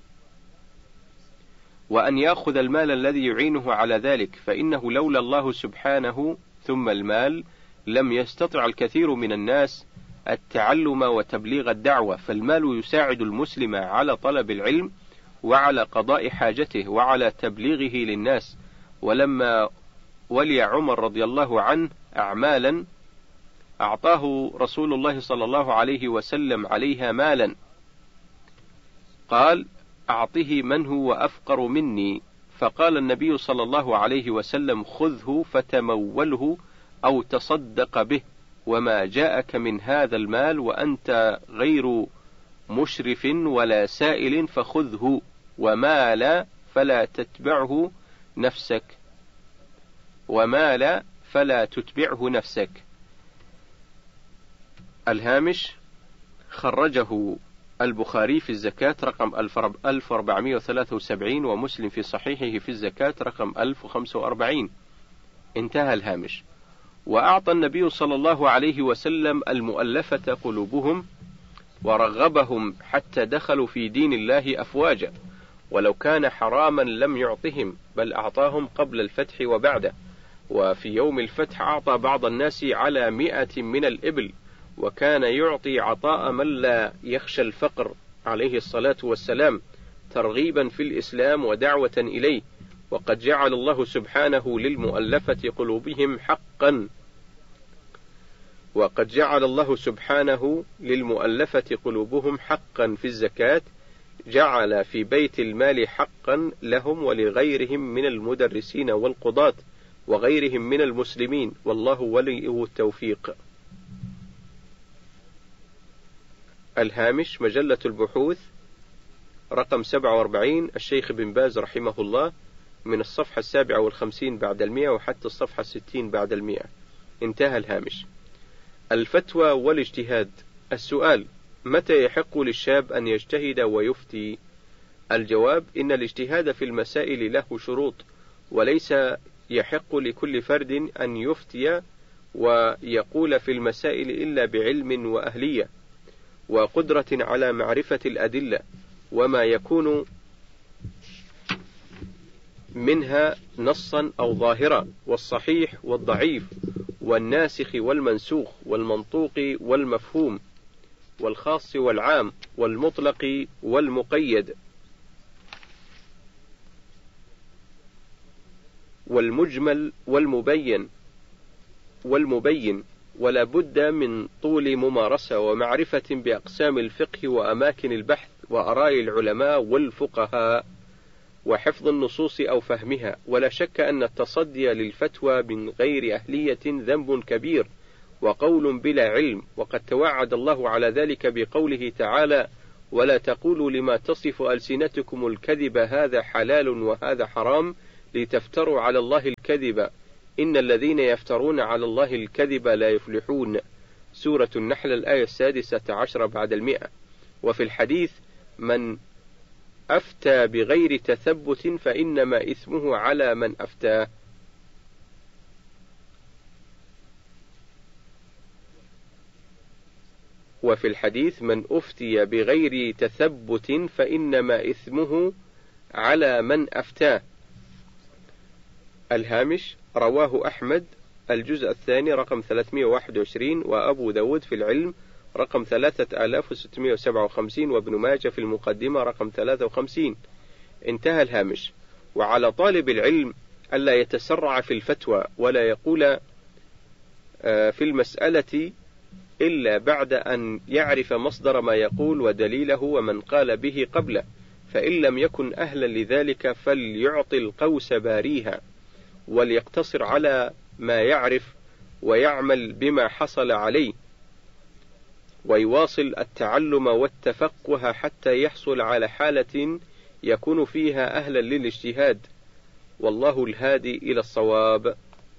وأن يأخذ المال الذي يعينه على ذلك، فإنه لولا الله سبحانه ثم المال لم يستطع الكثير من الناس التعلم وتبليغ الدعوة. فالمال يساعد المسلم على طلب العلم وعلى قضاء حاجته وعلى تبليغه للناس. ولما ولي عمر رضي الله عنه أعمالا أعطاه رسول الله صلى الله عليه وسلم عليها مالا، قال: أعطه من هو أفقر مني، فقال النبي صلى الله عليه وسلم: خذه فتموله أو تصدق به، وما جاءك من هذا المال وأنت غير مشرف ولا سائل فخذه، وما لا فلا تتبعه نفسك. الهامش: خرجه البخاري في الزكاة رقم 1473، ومسلم في صحيحه في الزكاة رقم 1045. انتهى الهامش. وأعطى النبي صلى الله عليه وسلم المؤلفة قلوبهم ورغبهم حتى دخلوا في دين الله أفواجا، ولو كان حراما لم يعطهم، بل أعطاهم قبل الفتح وبعده. وفي يوم الفتح أعطى بعض الناس على 100 من الإبل، وكان يعطي عطاء من لا يخشى الفقر عليه الصلاة والسلام، ترغيبا في الإسلام ودعوة إليه. وقد جعل الله سبحانه للمؤلفة قلوبهم حقا في الزكاة، جعل في بيت المال حقا لهم ولغيرهم من المدرسين والقضاة وغيرهم من المسلمين، والله ولي التوفيق. الهامش: مجلة البحوث رقم 47، الشيخ بن باز رحمه الله، من الصفحة 57 بعد 100 وحتى الصفحة 60 بعد 100. انتهى الهامش. الفتوى والاجتهاد. السؤال: متى يحق للشاب أن يجتهد ويفتي؟ الجواب: إن الاجتهاد في المسائل له شروط، وليس يحق لكل فرد أن يفتي ويقول في المسائل إلا بعلم وأهلية وقدرة على معرفة الأدلة وما يكون منها نصا أو ظاهرا، والصحيح والضعيف، والناسخ والمنسوخ، والمنطوق والمفهوم، والخاص والعام، والمطلق والمقيد، والمجمل والمبين، ولا بد من طول ممارسة ومعرفة بأقسام الفقه وأماكن البحث وآراء العلماء والفقهاء وحفظ النصوص أو فهمها. ولا شك أن التصدي للفتوى من غير أهلية ذنب كبير وقول بلا علم، وقد توعد الله على ذلك بقوله تعالى: ولا تقولوا لما تصف ألسنتكم الكذب هذا حلال وهذا حرام لتفتروا على الله الكذب إن الذين يفترون على الله الكذب لا يفلحون. سورة النحل الآية 16 بعد 100. وفي الحديث: من أفتى بغير تثبت فإنما إثمه على من أفتاه. وفي الحديث: من أفتي بغير تثبت فإنما إثمه على من أفتاه. الهامش: رواه أحمد الجزء الثاني رقم 321، وأبو داود في العلم رقم 3657، وابن ماجه في المقدمة رقم 53. انتهى الهامش. وعلى طالب العلم ألا يتسرع في الفتوى ولا يقول في المسألة إلا بعد أن يعرف مصدر ما يقول ودليله ومن قال به قبله، فإن لم يكن أهلا لذلك فليعطي القوس باريها وليقتصر على ما يعرف ويعمل بما حصل عليه، ويواصل التعلم والتفقه حتى يحصل على حالة يكون فيها أهلا للاجتهاد، والله الهادي إلى الصواب.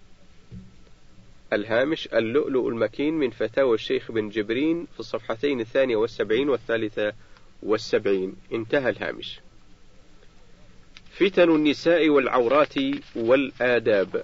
الهامش: اللؤلؤ المكين من فتاوى الشيخ بن جبرين في الصفحتين 72 و73. انتهى الهامش. فتن النساء والعورات والآداب.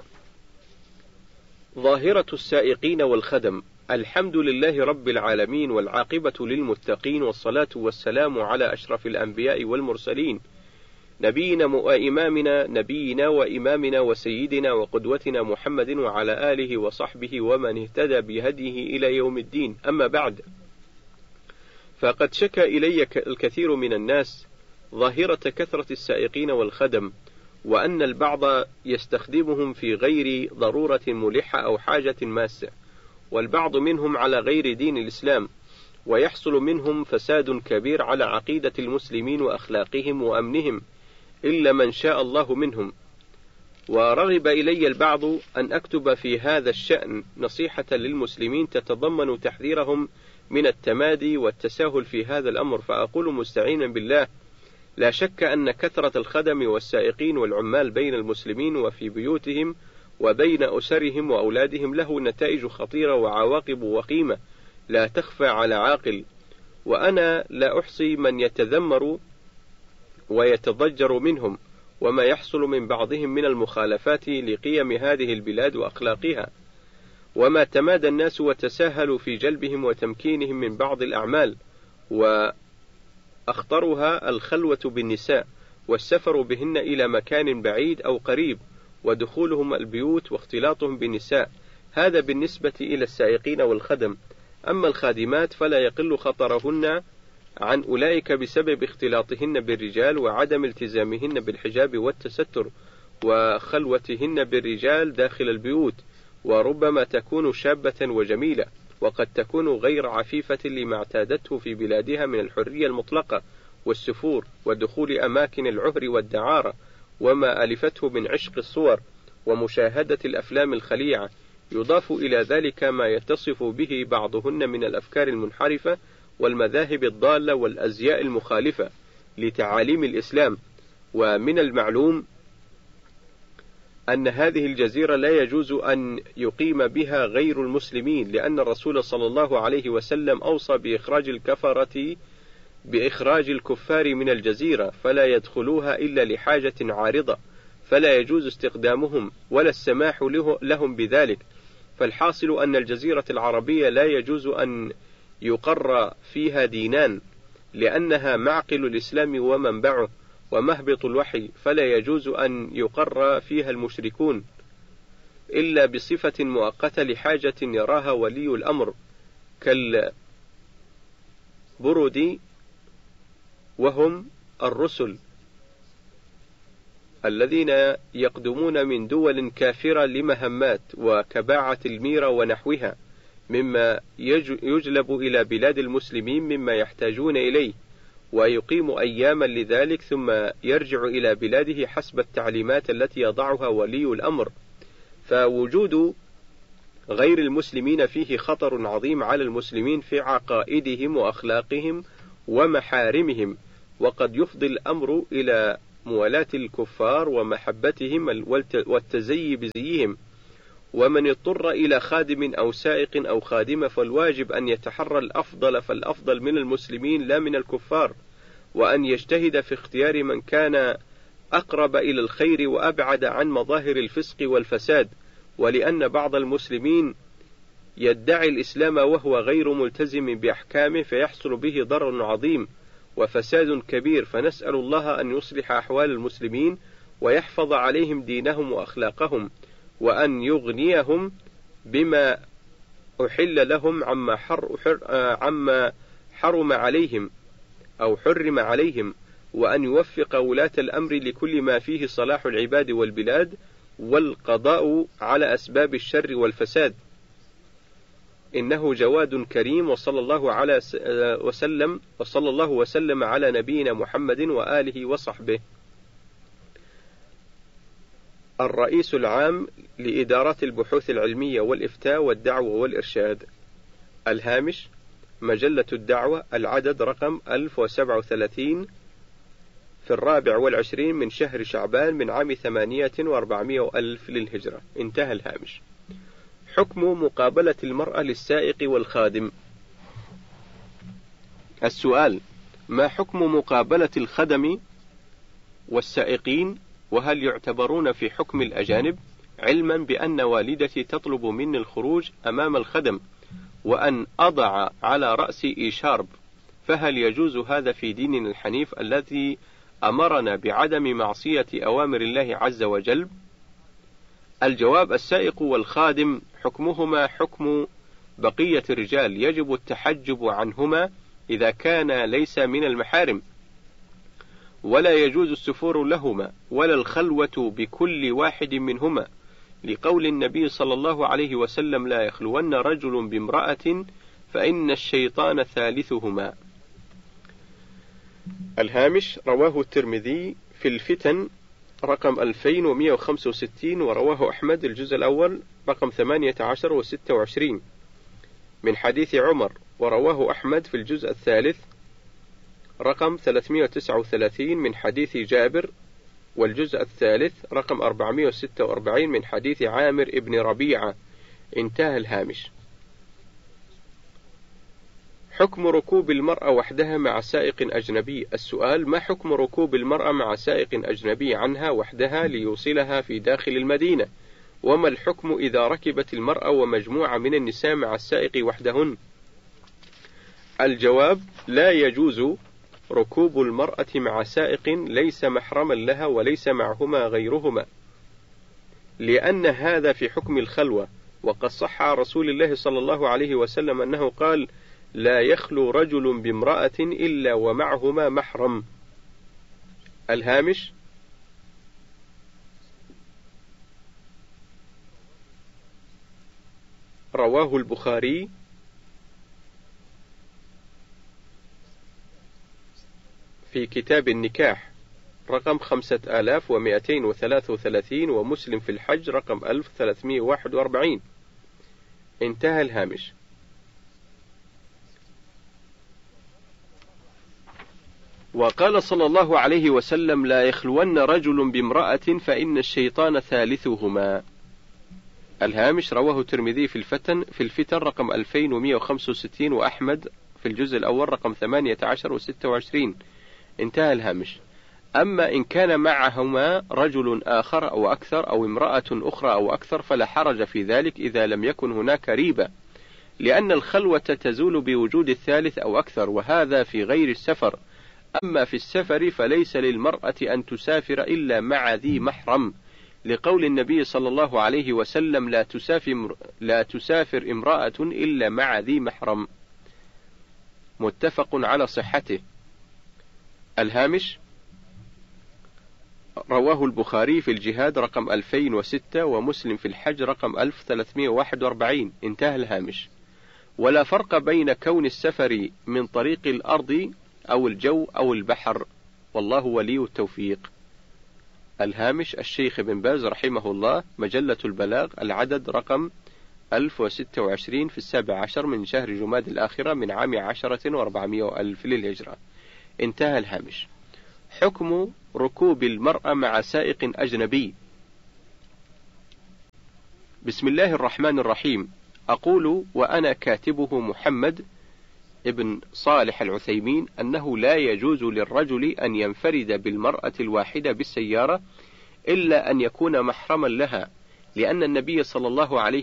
ظاهرة السائقين والخدم. الحمد لله رب العالمين، والعاقبة للمتقين، والصلاة والسلام على أشرف الأنبياء والمرسلين، نبينا وإمامنا وسيدنا وقدوتنا محمد وعلى آله وصحبه ومن اهتدى بهديه إلى يوم الدين. أما بعد، فقد شكى إلي الكثير من الناس ظاهرة كثرة السائقين والخدم، وأن البعض يستخدمهم في غير ضرورة ملحة أو حاجة ماسة، والبعض منهم على غير دين الإسلام، ويحصل منهم فساد كبير على عقيدة المسلمين وأخلاقهم وأمنهم إلا من شاء الله منهم. ورغب إلي البعض أن أكتب في هذا الشأن نصيحة للمسلمين تتضمن تحذيرهم من التمادي والتساهل في هذا الأمر، فأقول مستعينا بالله: لا شك أن كثرة الخدم والسائقين والعمال بين المسلمين وفي بيوتهم وبين أسرهم وأولادهم له نتائج خطيرة وعواقب وخيمة لا تخفى على عاقل، وأنا لا أحصي من يتذمر ويتضجر منهم، وما يحصل من بعضهم من المخالفات لقيم هذه البلاد وأخلاقها، وما تمادى الناس وتساهلوا في جلبهم وتمكينهم من بعض الأعمال، وأخطرها الخلوة بالنساء والسفر بهن إلى مكان بعيد أو قريب، ودخولهم البيوت واختلاطهم بالنساء. هذا بالنسبة إلى السائقين والخدم. أما الخادمات فلا يقل خطرهن عن أولئك بسبب اختلاطهن بالرجال وعدم التزامهن بالحجاب والتستر وخلوتهن بالرجال داخل البيوت، وربما تكون شابة وجميلة، وقد تكون غير عفيفة لما اعتادته في بلادها من الحرية المطلقة والسفور ودخول أماكن العهر والدعارة، وما ألفته من عشق الصور ومشاهدة الأفلام الخليعة. يضاف إلى ذلك ما يتصف به بعضهن من الأفكار المنحرفة والمذاهب الضالة والأزياء المخالفة لتعاليم الإسلام. ومن المعلوم أن هذه الجزيرة لا يجوز أن يقيم بها غير المسلمين، لأن الرسول صلى الله عليه وسلم أوصى بإخراج الكفار من الجزيرة، فلا يدخلوها إلا لحاجة عارضة، فلا يجوز استخدامهم ولا السماح لهم بذلك. فالحاصل أن الجزيرة العربية لا يجوز أن يقر فيها دينان، لأنها معقل الإسلام ومنبعه ومهبط الوحي، فلا يجوز أن يقر فيها المشركون إلا بصفة مؤقتة لحاجة يراها ولي الأمر كالبرد، وهم الرسل الذين يقدمون من دول كافرة لمهمات وكباعة الميرة ونحوها، مما يجلب إلى بلاد المسلمين مما يحتاجون إليه، ويقيم أياما لذلك ثم يرجع إلى بلاده حسب التعليمات التي يضعها ولي الأمر. فوجود غير المسلمين فيه خطر عظيم على المسلمين في عقائدهم وأخلاقهم ومحارمهم، وقد يفضي الأمر إلى موالاة الكفار ومحبتهم والتزيي بزيهم. ومن اضطر إلى خادم أو سائق أو خادمة فالواجب أن يتحرى الأفضل فالأفضل من المسلمين لا من الكفار، وأن يجتهد في اختيار من كان أقرب إلى الخير وأبعد عن مظاهر الفسق والفساد، ولأن بعض المسلمين يدعي الإسلام وهو غير ملتزم بأحكامه فيحصل به ضرر عظيم وفساد كبير، فنسأل الله أن يصلح أحوال المسلمين ويحفظ عليهم دينهم وأخلاقهم، وأن يغنيهم بما أحل لهم عما حرم عليهم أو حرم عليهم، وأن يوفق ولاة الأمر لكل ما فيه صلاح العباد والبلاد والقضاء على أسباب الشر والفساد، إنه جواد كريم. وصلى الله وسلم على نبينا محمد وآله وصحبه. الرئيس العام لإدارات البحوث العلمية والإفتاء والدعوة والإرشاد. الهامش: مجلة الدعوة، العدد رقم 1037 في 24 من شهر شعبان من عام 800 للهجرة. انتهى الهامش. حكم مقابلة المرأة للسائق والخادم. السؤال: ما حكم مقابلة الخدم والسائقين، وهل يعتبرون في حكم الأجانب؟ علما بأن والدتي تطلب مني الخروج أمام الخدم وأن أضع على رأسي إيشارب، فهل يجوز هذا في ديننا الحنيف الذي أمرنا بعدم معصية أوامر الله عز وجل؟ الجواب: السائق والخادم حكمهما حكم بقية الرجال، يجب التحجب عنهما إذا كان ليس من المحارم، ولا يجوز السفور لهما ولا الخلوة بكل واحد منهما، لقول النبي صلى الله عليه وسلم: لا يخلون رجل بامرأة فإن الشيطان ثالثهما. الهامش: رواه الترمذي في الفتن رقم 2165، ورواه أحمد الجزء الأول رقم 18 و26 من حديث عمر، ورواه أحمد في الجزء الثالث رقم 339 من حديث جابر، والجزء الثالث رقم 446 من حديث عامر ابن ربيعة. انتهى الهامش. حكم ركوب المرأة وحدها مع سائق أجنبي. السؤال: ما حكم ركوب المرأة مع سائق أجنبي عنها وحدها ليوصلها في داخل المدينة؟ وما الحكم إذا ركبت المرأة ومجموعة من النساء مع السائق وحدهن؟ الجواب: لا يجوز ركوب المرأة مع سائق ليس محرما لها وليس معهما غيرهما، لأن هذا في حكم الخلوة، وقد صح عن رسول الله صلى الله عليه وسلم أنه قال: لا يخلو رجل بامرأة إلا ومعهما محرم. الهامش: رواه البخاري في كتاب النكاح رقم 5233، ومسلم في الحج رقم 1341. انتهى الهامش. وقال صلى الله عليه وسلم: لا يخلون رجل بامرأة فإن الشيطان ثالثهما. الهامش: رواه الترمذي في الفتن رقم 2165، وأحمد في الجزء الأول رقم 18 و26. انتهى الهامش. أما إن كان معهما رجل آخر أو أكثر أو امرأة أخرى أو أكثر فلا حرج في ذلك إذا لم يكن هناك ريبة، لأن الخلوة تزول بوجود الثالث أو أكثر، وهذا في غير السفر. أما في السفر فليس للمرأة أن تسافر إلا مع ذي محرم، لقول النبي صلى الله عليه وسلم: لا تسافر امرأة إلا مع ذي محرم. متفق على صحته. الهامش: رواه البخاري في الجهاد رقم 2006، ومسلم في الحج رقم 1341. انتهى الهامش. ولا فرق بين كون السفر من طريق الأرض أو الجو أو البحر، والله ولي التوفيق. الهامش: الشيخ ابن باز رحمه الله، مجلة البلاغ، العدد رقم 1026 في 17 من شهر جماد الآخرة من عام 10,400 للهجرة. انتهى الهامش. حكم ركوب المرأة مع سائق أجنبي. بسم الله الرحمن الرحيم. أقول وأنا كاتبه محمد ابن صالح العثيمين أنه لا يجوز للرجل أن ينفرد بالمرأة الواحدة بالسيارة إلا أن يكون محرما لها، لأن النبي صلى الله عليه